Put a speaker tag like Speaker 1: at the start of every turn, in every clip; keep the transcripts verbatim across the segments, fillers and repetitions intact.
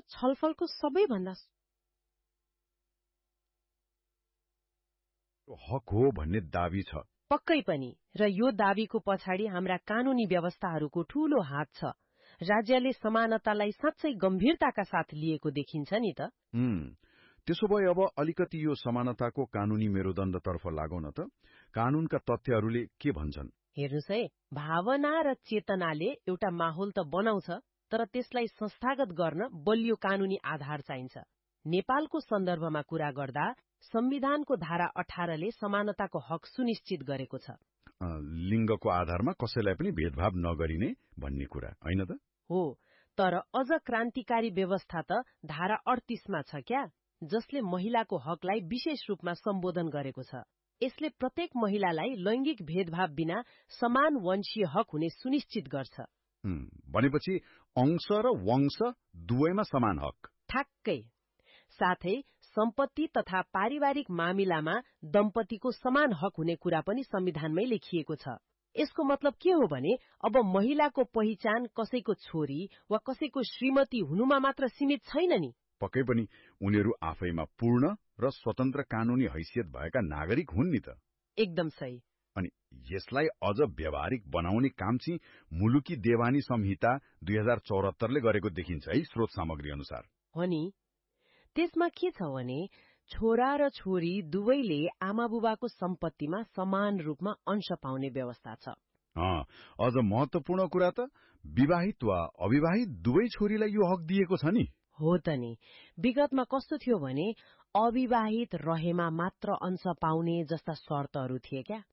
Speaker 1: छलफलको सबैभन्दा
Speaker 2: हक हो भन्ने दाबी छ।
Speaker 1: पक्कै पनि, र यो दाबीको पछाडि हाम्रा कानूनी व्यवस्थाहरूको ठूलो हात छ। राज्यले समानतालाई साँच्चै गम्भीरताका साथ लिएको देखिन्छ नि त।
Speaker 2: हुँ, त्यसो भए अब अलिकति यो समानताको कानूनी मेरुदण्डतर्फ लागौं न त। कानूनका तथ्यहरूले के भन्छन्?
Speaker 1: हेर्नुस् है, भावना र चेतनाले एउटा माहौल त बनाउँछ, तर त्यसलाई संस्थागत गर्न बलियो कानूनी आधार चाहिन्छ। नेपालको सन्दर्भमा कुरा गर्दा संविधानको धारा अठारले समानताको हक सुनिश्चित गरेको छ।
Speaker 2: लिङ्गको आधारमा कसैलाई पनि भेदभाव नगरिने भन्ने कुरा होइन त?
Speaker 1: हो, तर अझ क्रान्तिकारी व्यवस्था त धारा अडतीसमा छ क्या, जसले महिलाको हकलाई विशेष रूपमा सम्बोधन गरेको छ। यसले प्रत्येक महिलालाई लैंगिक भेदभाव बिना समान वंशीय हक हुने सुनिश्चित गर्छ।
Speaker 2: भनेपछि अंश र वंश दुवैमा समान हक।
Speaker 1: ठ्याक्कै। साथै सम्पत्ति तथा पारिवारिक मामिलामा दम्पतिको समान हक हुने कुरा पनि संविधानमै लेखिएको छ। यसको मतलब के हो भने अब महिलाको पहिचान कसैको छोरी वा कसैको श्रीमती हुनुमा मात्र सीमित छैन नि।
Speaker 2: पक्कै पनि उनीहरू आफैमा पूर्ण र स्वतन्त्र कानूनी हैसियत भएका नागरिक हुन् नि त।
Speaker 1: एकदम सही।
Speaker 2: अनि यसलाई अझ व्यावहारिक बनाउने काम चाहिँ मुलुकी देवानी संहिता दुई हजार चौहत्तरले गरेको देखिन्छ है, स्रोत सामग्री अनुसार।
Speaker 1: हो नि, त्यसमा के छ भने छोरा र छोरी दुवैले आमा बुबाको सम्पत्तिमा समान रूपमा अंश पाउने व्यवस्था छ।
Speaker 2: अँ, अझ महत्वपूर्ण कुरा त विवाहित वा अविवाहित दुवै छोरीलाई यो हक दिएको छ नि।
Speaker 1: हो त नि, विगतमा कस्तो थियो भने अविवाहित रहेमा मात्र अंश पाउने जस्ता शर्तहरू थिए क्या।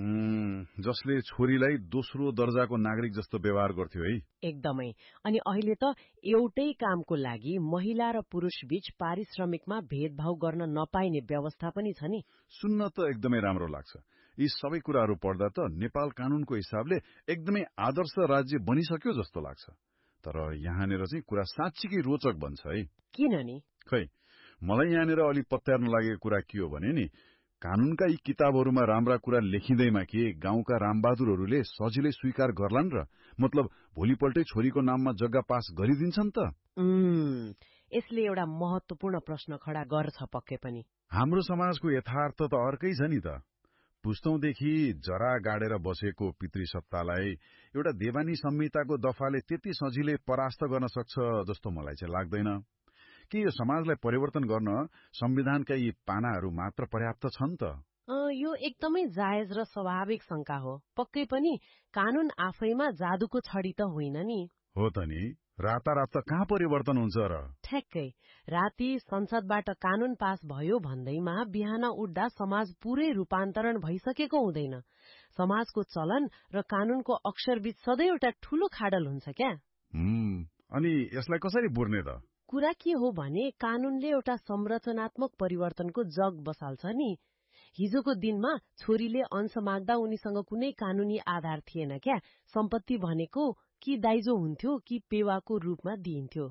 Speaker 2: जसले छोरीलाई दोस्रो दर्जाको नागरिक जस्तो व्यवहार गर्थ्यो है।
Speaker 1: एकदमै। अनि अहिले त एउटै कामको लागि महिला र पुरुष बीच पारिश्रमिकमा भेदभाव गर्न नपाइने व्यवस्था पनि छ नि।
Speaker 2: सुन्न त एकदमै राम्रो लाग्छ। यी सबै कुराहरू पढ्दा त नेपाल कानूनको हिसाबले एकदमै आदर्श राज्य बनिसक्यो जस्तो लाग्छ। तर यहाँनिर चाहिँ कुरा साँच्चीकै रोचक बन्छ है।
Speaker 1: किन नि?
Speaker 2: खै, मलाई यहाँनिर अलि पत्यार्न लागेको कुरा के हो भने नि, कानूनका यी किताबहरूमा राम्रा कुरा लेखिँदैमा के गाउँका रामबहादुरहरूले सजिलै स्वीकार गर्लान् र मतलब भोलिपल्टै छोरीको नाममा जग्गा पास गरिदिन्छन् त?
Speaker 1: उम्, यसले एउटा महत्वपूर्ण प्रश्न खडा गर्छ पक्कै पनि।
Speaker 2: हाम्रो समाजको यथार्थ त अर्कै छ नि त। पुस्तौंदेखि जरा गाडेर बसेको पितृसत्तालाई एउटा देवानी संहिताको दफाले त्यति सजिलै परास्त गर्न सक्छ जस्तो मलाई चाहिँ लाग्दैन। कि यो समाजलाई परिवर्तन गर्न संविधानका यी पानाहरू मात्र पर्याप्त छन् त?
Speaker 1: यो एकदमै जायज र स्वाभाविक शंका हो। पक्कै पनि कानून आफैमा जादुको छडी त होइन नि।
Speaker 2: हो त नि, रातारात त कहाँ परिवर्तन हुन्छ र?
Speaker 1: ठ्याक्कै। राति संसदबाट कानून पास भयो भन्दैमा बिहान उठ्दा समाज पूरै रूपान्तरण भइसकेको हुँदैन। समाजको चलन र कानूनको अक्षरबीच सधैँ एउटा ठूलो खाडल हुन्छ क्या।
Speaker 2: हुँ, अनि यसलाई कसरी बुर्ने त?
Speaker 1: कुरा के हो भने कानूनले एउटा संरचनात्मक परिवर्तनको जग बसाल्छ नि। हिजोको दिनमा छोरीले अंश माग्दा उनीसँग कुनै कानूनी आधार थिएन क्या। सम्पत्ति भनेको कि दाइजो हुन्थ्यो कि पेवाको रूपमा दिइन्थ्यो।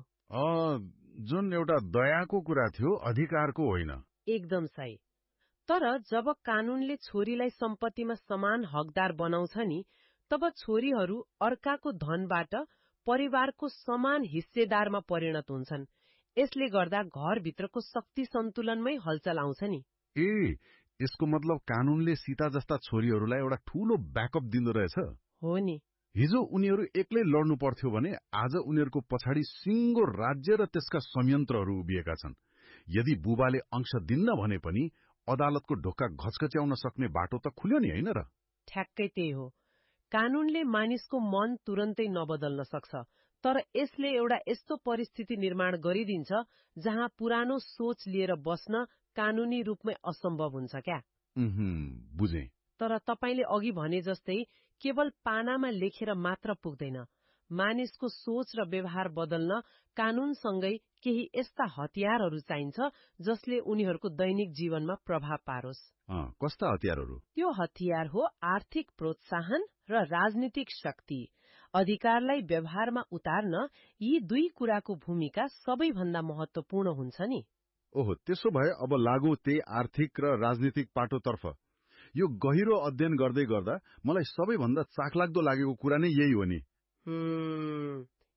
Speaker 2: जुन एउटा दयाको कुरा थियो, अधिकारको होइन।
Speaker 1: एकदम सही। तर जब कानूनले छोरीलाई सम्पत्तिमा समान हकदार बनाउँछ नि, तब छोरीहरू अर्काको धनबाट परिवारको समान हिस्सेदारमा परिणत हुन्छन्। यसले गर्दा घरभित्रको शक्ति सन्तुलनमै हलचल आउँछ नि।
Speaker 2: ए, यसको मतलब कानूनले सीता जस्ता छोरीहरूलाई एउटा ठूलो ब्याकअप दिँदो रहेछ।
Speaker 1: हो नि।
Speaker 2: हिजो उनीहरू एक्लै लड्नु पर्थ्यो भने आज उनीहरूको पछाडि सिङ्गो राज्य र त्यसका संयन्त्रहरू उभिएका छन्। यदि बुबाले अंश दिन्न भने पनि अदालतको ढोका घचघच्याउन सक्ने बाटो त खुल्यो नि, होइन र?
Speaker 1: ठ्याक्कै त्यही हो। कानूनले मानिसको मन तुरन्तै नबदल्न सक्छ, तर यसले एउटा यस्तो परिस्थिति निर्माण गरिदिन्छ जहाँ पुरानो सोच लिएर बस्न कानूनी रूपमै असम्भव हुन्छ क्या।
Speaker 2: बुझे।
Speaker 1: तर तपाईले अघि भने जस्तै केवल पानामा लेखेर मात्र पुग्दैन। मानिसको सोच र व्यवहार बदल्न कानूनसँगै केही यस्ता हतियारहरू चाहिन्छ जसले उनीहरूको दैनिक जीवनमा प्रभाव पारोस्।
Speaker 2: कस्ता हतियारहरू?
Speaker 1: त्यो हतियार हो आर्थिक प्रोत्साहन र राजनीतिक शक्ति। अधिकारलाई व्यवहारमा उतार्न यी दुई कुराको भूमिका सबैभन्दा महत्वपूर्ण हुन्छ नि।
Speaker 2: ओहो, त्यसो भए अब लागू त्यही आर्थिक र राजनीतिक पाटोतर्फ। यो गहिरो अध्ययन गर्दै गर्दा मलाई सबैभन्दा चाखलाग्दो लागेको कुरा नै यही हो नि।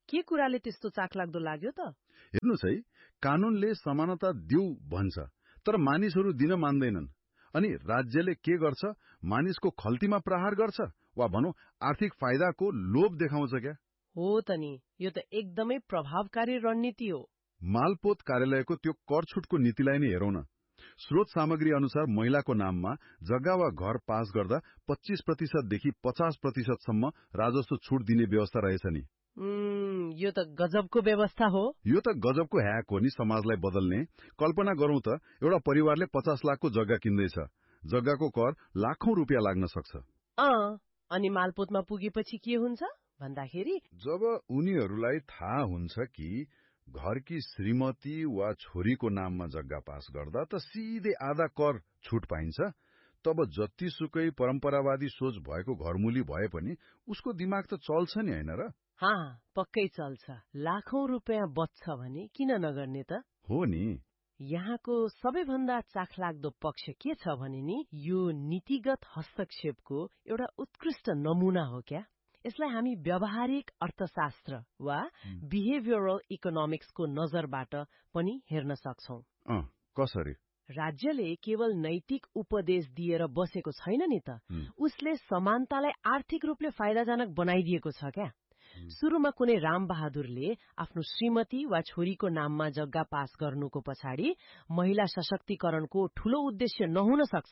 Speaker 1: के कुराले त्यस्तो चाखलाग्दो लाग्यो त?
Speaker 2: हेर्नुस् है, कानूनले समानता दिउ भन्छ, तर मानिसहरू दिन मान्दैनन्। अनि राज्यले के गर्छ? मानिसको खल्तीमा प्रहार गर्छ, वा भनौं आर्थिक फाइदाको लोभ देखाउँछ क्या।
Speaker 1: हो त नि, यो त एकदमै प्रभावकारी रणनीति हो।
Speaker 2: मालपोत कार्यालयको त्यो कर छुटको नीतिलाई नै हेरौं न। स्रोत सामग्री अनुसार महिलाको नाममा जग्गा वा घर पास गर्दा पच्चीस प्रतिशतदेखि पचास प्रतिशतसम्म राजस्व छुट दिने व्यवस्था रहेछ नि।
Speaker 1: उम्, यो त गजबको व्यवस्था हो।
Speaker 2: यो त गजबको ह्याक हो नि समाजलाई बदल्ने। कल्पना गरौं त, एउटा परिवारले पचास लाखको जग्गा किन्दैछ, जग्गाको कर लाखौं रुपियाँ लाग्न सक्छ।
Speaker 1: अँ, अनि मालपोतमा पुगेपछि के हुन्छ भन्दाखेरि
Speaker 2: जब उनीहरूलाई थाहा हुन्छ कि घरकी श्रीमती वा छोरीको नाममा जग्गा पास गर्दा त सिधै आधा कर छुट पाइन्छ, तब जतिसुकै परम्परावादी सोच भएको घरमुली भए पनि उसको दिमाग त चल्छ नि, हैन र?
Speaker 1: हाँ, पक्कै चल्छ। लाखौं रुपियाँ बच्छ भने किन नगर्ने त?
Speaker 2: हो नि।
Speaker 1: यहाँको सबैभन्दा चाखलाग्दो पक्ष के छ भने नि, यो नीतिगत हस्तक्षेपको एउटा उत्कृष्ट नमूना हो क्या। यसलाई हामी व्यावहारिक अर्थशास्त्र वा बिहेभियरल इकोनोमिक्सको नजरबाट पनि हेर्न सक्छौं।
Speaker 2: अँ, कसरी?
Speaker 1: राज्यले केवल नैतिक उपदेश दिएर बसेको छैन नि त, उसले समानतालाई आर्थिक रूपले फाइदाजनक बनाइदिएको छ क्या। सुरुमा कुनै रामबहादुरले आफ्नो श्रीमती वा छोरीको नाममा जग्गा पास गर्नुको पछाडि महिला सशक्तिकरणको ठूलो उद्देश्य नहुन सक्छ।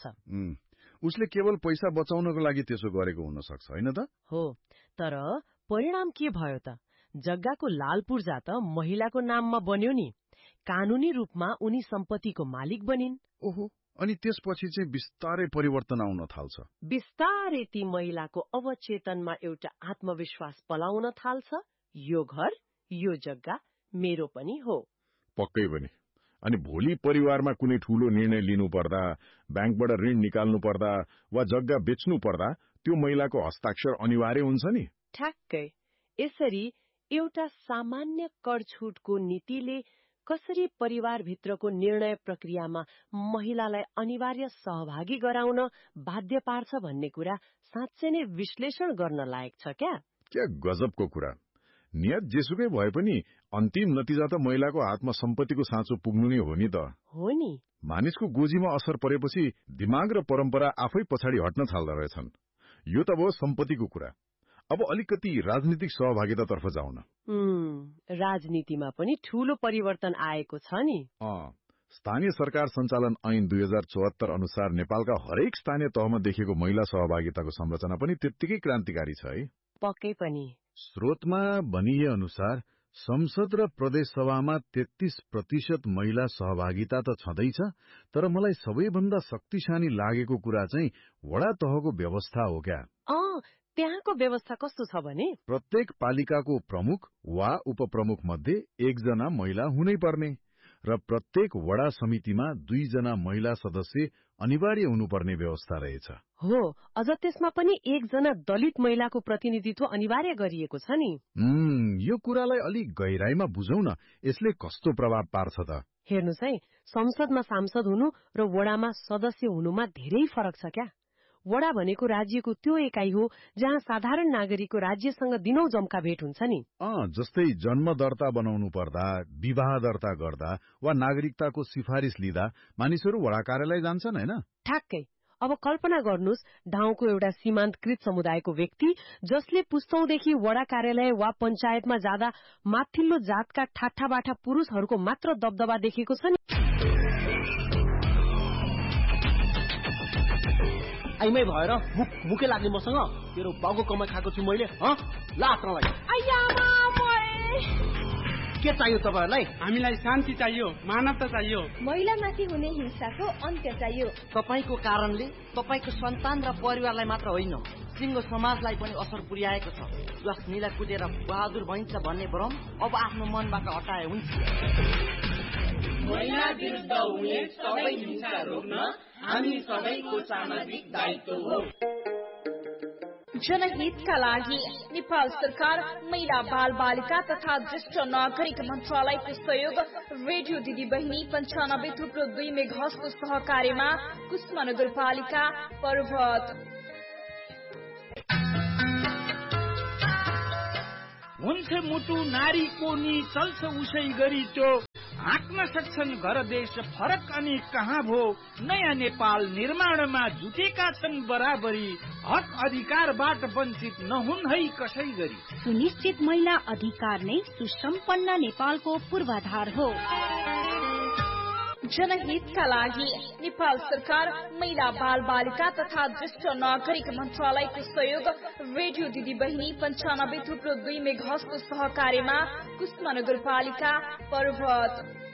Speaker 2: उसले केवल पैसा बचाउनको लागि त्यसो गरेको हुन सक्छ, हैन त?
Speaker 1: हो, तर परिणाम के भयो त? जग्गाको लाल पूर्जा त महिलाको नाममा बन्यो नि। कानूनी रूपमा उनी सम्पत्तिको मालिक बनिन्।
Speaker 2: ओहो, अनि त्यसपछि चाहिँ बिस्तारै परिवर्तन आउन थाल्छ।
Speaker 1: बिस्तारै ती महिलाको अवचेतनमा एउटा आत्मविश्वास पलाउन थाल्छ, यो घर, यो जग्गा मेरो पनि हो।
Speaker 3: पक्कै पनि। अनि भोलि परिवारमा कुनै ठूलो निर्णय लिनु पर्दा, ब्याङ्कबाट ऋण निकाल्नु पर्दा वा जग्गा बेच्नु पर्दा त्यो महिलाको हस्ताक्षर अनिवार्य हुन्छ नि।
Speaker 1: ठ्याक्कै। यसरी एउटा सामान्य कर छुटको नीतिले कसरी परिवारभित्रको निर्णय प्रक्रियामा महिलालाई अनिवार्य सहभागी गराउन बाध्य पार्छ भन्ने कुरा साँच्चै नै विश्लेषण गर्न लायक छ क्या।
Speaker 3: क्या गजबको कुरा। नियत जेसुकै भए पनि अन्तिम नतिजा त महिलाको हातमा सम्पत्तिको साँचो पुग्नु नै हो नि त।
Speaker 1: हो नि।
Speaker 3: मानिसको गोजीमा असर परेपछि दिमाग र परम्परा आफै पछाडि हट्न थाल्दा रहेछन्। यो त भयो सम्पत्तिको कुरा। अब अलिकति राजनीतिक सहभागितातर्फ जाउँ न।
Speaker 1: उम्, राजनीतिमा पनि ठूलो परिवर्तन आएको छ नि।
Speaker 3: अँ, स्थानीय सरकार सञ्चालन ऐन दुई हजार चौहत्तर अनुसार नेपालका हरेक स्थानीय तहमा देखिएको महिला सहभागिताको संरचना पनि त्यत्तिकै क्रान्तिकारी छ है।
Speaker 1: पक्कै पनि।
Speaker 2: स्रोतमा भनिए अनुसार संसद र प्रदेश सभामा तेत्तीस प्रतिशत महिला सहभागिता त छँदैछ, तर मलाई सबैभन्दा शक्तिशाली लागेको कुरा चाहिँ वडा तहको व्यवस्था हो क्या।
Speaker 1: अँ, त्यहाँको व्यवस्था कस्तो छ भने
Speaker 2: प्रत्येक पालिकाको प्रमुख वा उपप्रमुख मध्ये एकजना महिला हुनै पर्ने र प्रत्येक वडा समितिमा दुईजना महिला सदस्य अनिवार्य हुनुपर्ने व्यवस्था रहेछ।
Speaker 1: हो, अझ त्यसमा पनि एकजना दलित महिलाको प्रतिनिधित्व अनिवार्य गरिएको छ नि।
Speaker 2: उम्, यो कुरालाई अलिक गहिराईमा बुझौं न, यसले कस्तो प्रभाव पार्छ त?
Speaker 1: हेर्नुस् है, संसदमा सांसद हुनु र वडामा सदस्य हुनुमा धेरै फरक छ क्या। वडा भनेको राज्यको त्यो एकाइ हो जहाँ साधारण नागरिकको राज्यसँग दिनौं जम्का भेट हुन्छ नि।
Speaker 2: अँ, जस्तै जन्म दर्ता बनाउनु पर्दा, विवाह दर्ता गर्दा वा नागरिकताको सिफारिस लिँदा मानिसहरू वडा कार्यालय जान्छन्, हैन?
Speaker 1: ठ्याक्कै। अब कल्पना गर्नुस्, गाउँको एउटा सीमान्तकृत समुदायको व्यक्ति जसले पुस्तौंदेखि वडा कार्यालय वा पञ्चायतमा जाँदा माथिल्लो जातका ठाठाबाठा पुरुषहरूको मात्र दबदबा देखेको छ नि।
Speaker 4: आइमै भएर मुख मुखे लाग्ने मसँग तेरो बाउको कमाई खाएको छु मैले। ह लात्रलाई के चाहियो तपाईहरुलाई?
Speaker 5: हामीलाई शान्ति चाहियो, मानवता चाहियो,
Speaker 6: महिलामाथि हुने हिंसाको अन्त्य चाहियो।
Speaker 4: तपाईको कारणले तपाईको सन्तान र परिवारलाई मात्र होइन, सिंगो समाजलाई पनि असर पुर्याएको छ। स्वास्नीलाई कुटेर बहादुर भइन्छ भन्ने भ्रम अब आफ्नो मनबाट हटाए हुन्छ।
Speaker 5: महिला विरुद्ध हुने सबै हिंसा रोक्न हामी सबैको सामाजिक दायित्व हो।
Speaker 6: जनहितका लागि नेपाल सरकार महिला बाल बालिका तथा ज्येष्ठ नागरिक मन्त्रालयको सहयोग रेडियो दिदी बहिनी पञ्चानब्बे थुप्रो दुई मेघासको सहकार्यमा कुष्मा नगरपालिका पर्वत।
Speaker 7: हुन्छ मुटु नारीको नि चल्छ उसै गरी त्यो हाँक्न सक्छन् घर देश फरक अनि कहाँ भो नयाँ नेपाल निर्माणमा जुटेका छन् बराबरी हक अधिकारबाट वञ्चित नहुन् है कसै गरी।
Speaker 8: सुनिश्चित महिला अधिकार नै सुसम्पन्न नेपालको पूर्वाधार हो।
Speaker 6: जनहितका लागि नेपाल सरकार महिला बाल बालिका तथा ज्येष्ठ नागरिक मन्त्रालयको सहयोग रेडियो दिदी बहिनी पञ्चानब्बे थुप्रो दुई मेघासको सहकार्यमा कुष्मा नगरपालिका पर्वत।